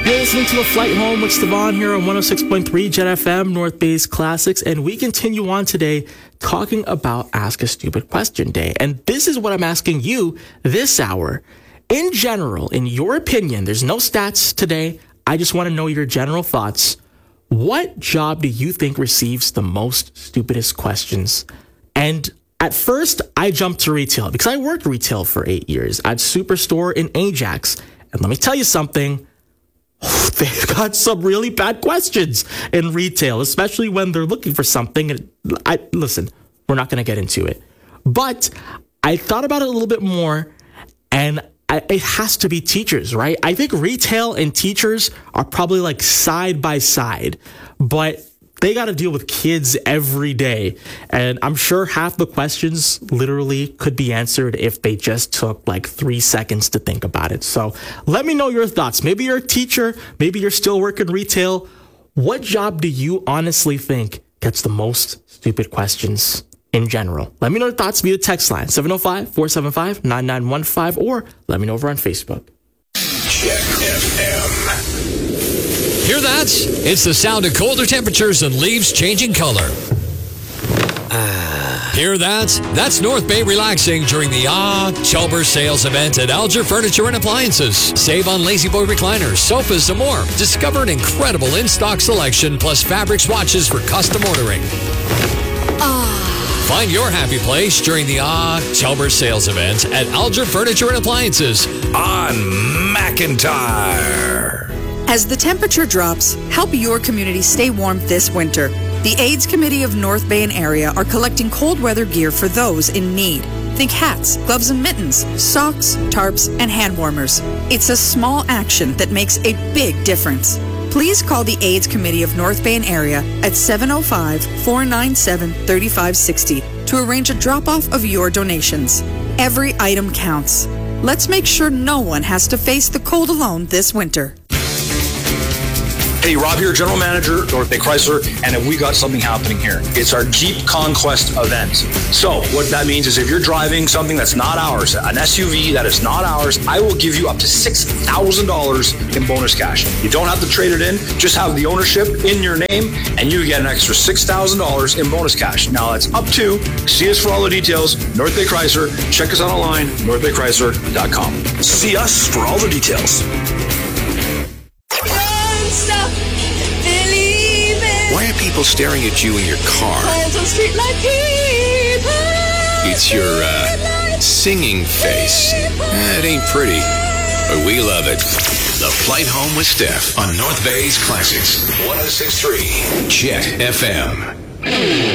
You're listening to A Flight Home with Stevon here on 106.3 Jet FM, North Bay's Classics. And we continue on today talking about Ask a Stupid Question Day. And this is what I'm asking you this hour. In general, in your opinion, there's no stats today. I just want to know your general thoughts. What job do you think receives the most stupidest questions? And at first, I jumped to retail because I worked retail for 8 years at Superstore in Ajax. And let me tell you something. They've got some really bad questions in retail, especially when they're looking for something. Listen, we're not going to get into it. But I thought about it a little bit more, and it has to be teachers, right? I think retail and teachers are probably like side by side, but they got to deal with kids every day. And I'm sure half the questions literally could be answered if they just took like 3 seconds to think about it. So let me know your thoughts. Maybe you're a teacher. Maybe you're still working retail. What job do you honestly think gets the most stupid questions in general? Let me know your thoughts via text line 705-475-9915 or let me know over on Facebook. Check FM. Hear that? It's the sound of colder temperatures and leaves changing color. Hear that? That's North Bay relaxing during the October sales event at Alger Furniture and Appliances. Save on Lazy Boy recliners, sofas, and more. Discover an incredible in-stock selection plus fabric swatches for custom ordering. Find your happy place during the October sales event at Alger Furniture and Appliances On McIntyre. As the temperature drops, help your community stay warm this winter. The AIDS Committee of North Bay and area are collecting cold weather gear for those in need. Think hats, gloves and mittens, socks, tarps, and hand warmers. It's a small action that makes a big difference. Please call the AIDS Committee of North Bay and area at 705-497-3560 to arrange a drop-off of your donations. Every item counts. Let's make sure no one has to face the cold alone this winter. Hey, Rob here, General Manager, North Bay Chrysler, and we got something happening here. It's our Jeep Conquest event. So what that means is if you're driving something that's not ours, an SUV that is not ours, I will give you up to $6,000 in bonus cash. You don't have to trade it in, just have the ownership in your name, and you get an extra $6,000 in bonus cash. Now that's up to, see us for all the details, North Bay Chrysler. Check us out online, northbaychrysler.com. See us for all the details. Why are people staring at you in your car? It's your singing face. It ain't pretty, but we love it. The Flight Home with Steph on North Bay's Classics 106.3 Jet FM.